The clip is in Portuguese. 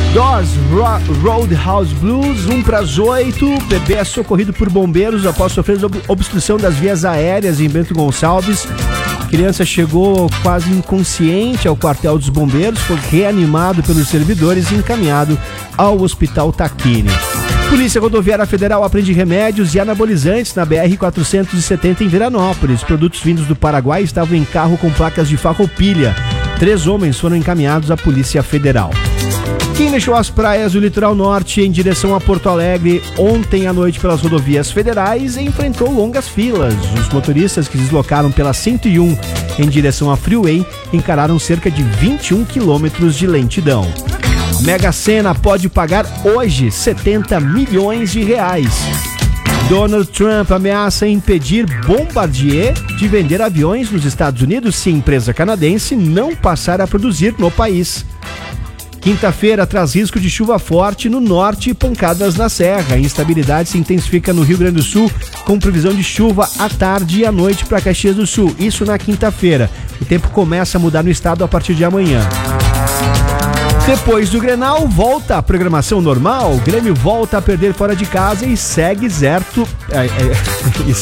Doors Roadhouse Blues, 1:08. Bebê é socorrido por bombeiros após sofrer obstrução das vias aéreas em Bento Gonçalves. A criança chegou quase inconsciente ao quartel dos bombeiros, foi reanimado pelos servidores e encaminhado ao Hospital Taquini. Polícia Rodoviária Federal apreende remédios e anabolizantes na BR-470 em Veranópolis. Produtos vindos do Paraguai estavam em carro com placas de Farroupilha. 3 homens foram encaminhados à Polícia Federal. Quem deixou as praias do litoral norte em direção a Porto Alegre ontem à noite pelas rodovias federais enfrentou longas filas. Os motoristas que deslocaram pela 101 em direção à Freeway encararam cerca de 21 quilômetros de lentidão. Mega Sena pode pagar hoje 70 milhões de reais. Donald Trump ameaça impedir Bombardier de vender aviões nos Estados Unidos se a empresa canadense não passar a produzir no país. Quinta-feira traz risco de chuva forte no norte e pancadas na serra. A instabilidade se intensifica no Rio Grande do Sul, com previsão de chuva à tarde e à noite para Caxias do Sul. Isso na quinta-feira. O tempo começa a mudar no estado a partir de amanhã. Depois do Grenal, volta a programação normal. O Grêmio volta a perder fora de casa e segue zero.